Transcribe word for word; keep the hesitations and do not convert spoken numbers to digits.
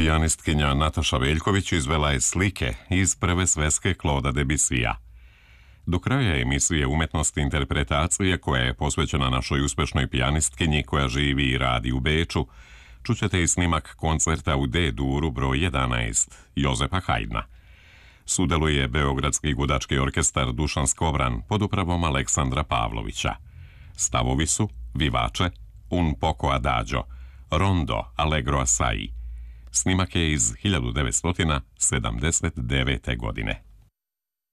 Pijanistkinja Nataša Veljković izvela je slike iz prve sveske Claudea Debussija. Do kraja emisije Umetnost interpretacije, koja je posvećena našoj uspešnoj pijanistkinji koja živi i radi u Beču, čućete i snimak koncerta u D-duru broj jedanaest Jozefa Hajdna. Sudeluje Beogradski gudački orkestar Dušan Skovran pod upravom Aleksandra Pavlovića. Stavovi su Vivace, Un poco adagio, Rondo Allegro assai. Snimak je iz hiljadu devetsto sedamdeset devete. godine.